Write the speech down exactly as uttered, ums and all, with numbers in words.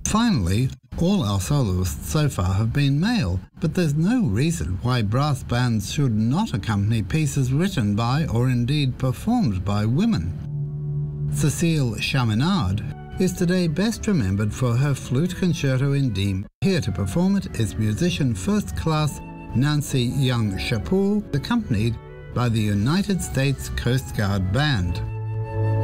Finally, all our soloists so far have been male, but there's no reason why brass bands should not accompany pieces written by or indeed performed by women. Cécile Chaminade is today best remembered for her flute concerto in D. Here to perform it is musician first class Nancy Young Chapoul, accompanied by the United States Coast Guard Band.